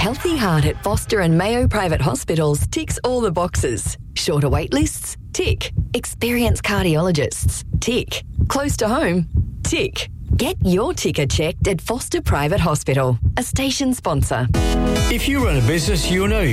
healthy heart at Foster and Mayo Private Hospitals ticks all the boxes. Shorter wait lists? Tick. Experienced cardiologists? Tick. Close to home? Tick. Get your ticker checked at Foster Private Hospital, a station sponsor. If you run a business, you know